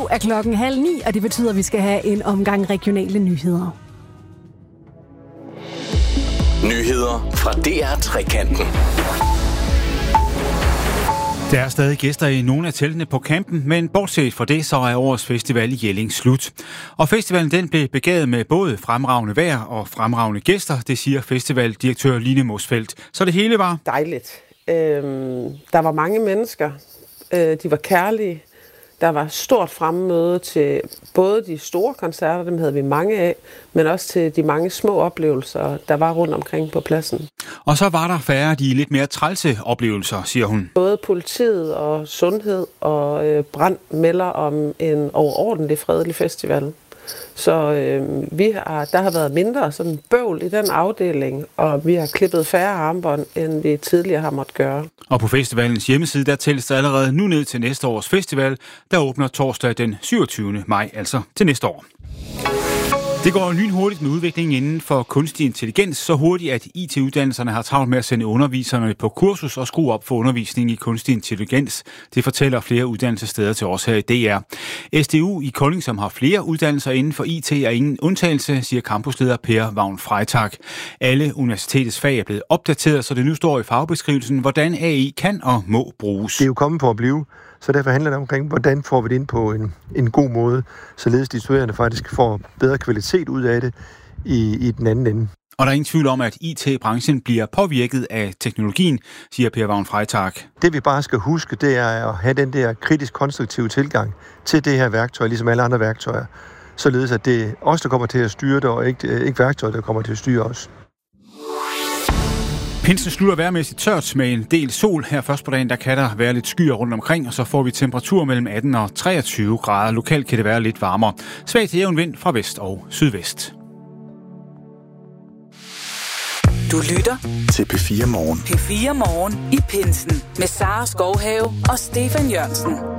Nu er klokken 8:30, og det betyder, at vi skal have en omgang regionale nyheder. Nyheder fra DR Trekanten. Der er stadig gæster i nogle af teltene på campen, men bortset fra det, så er årets festival i Jelling slut. Og festivalen den blev begavet med både fremragende vejr og fremragende gæster, det siger festivaldirektør Line Mosfeldt. Så det hele var dejligt. Der var mange mennesker. De var kærlige. Der var stort fremmøde til både de store koncerter, dem havde vi mange af, men også til de mange små oplevelser, der var rundt omkring på pladsen. Og så var der færre de lidt mere trælse oplevelser, siger hun. Både politiet og sundhed og brand melder om en overordentlig fredelig festival. Så der har været mindre sådan bøvl i den afdeling, og vi har klippet færre armbånd, end vi tidligere har måttet gøre. Og på festivalens hjemmeside, der tælles der allerede nu ned til næste års festival, der åbner torsdag den 27. maj, altså til næste år. Det går lynhurtigt med udviklingen inden for kunstig intelligens, så hurtigt, at IT-uddannelserne har travlt med at sende underviserne på kursus og skrue op for undervisning i kunstig intelligens. Det fortæller flere uddannelsessteder til os her i DR. SDU i Kolding, som har flere uddannelser inden for IT, er ingen undtagelse, siger campusleder Per Vagn Freitag. Alle universitetets fag er blevet opdateret, så det nu står i fagbeskrivelsen, hvordan AI kan og må bruges. Det er jo kommet for at blive. Så derfor handler det omkring, hvordan får vi det ind på en god måde, således de studerende faktisk får bedre kvalitet ud af det i den anden ende. Og der er ingen tvivl om, at IT-branchen bliver påvirket af teknologien, siger Per Vagn Freitag. Det vi bare skal huske, det er at have den der kritisk konstruktive tilgang til det her værktøj, ligesom alle andre værktøjer, således at det er os, der kommer til at styre det, og ikke værktøjet, der kommer til at styre os. Pinsen slutter vejrmæssigt tørt med en del sol. Her først på dagen, der kan der være lidt skyer rundt omkring, og så får vi temperatur mellem 18 og 23 grader. Lokalt kan det være lidt varmere. Svag til jævn vind fra vest og sydvest. Du lytter til P4 Morgen. P4 Morgen i Pinsen med Sara Skovhave og Stefan Jørgensen.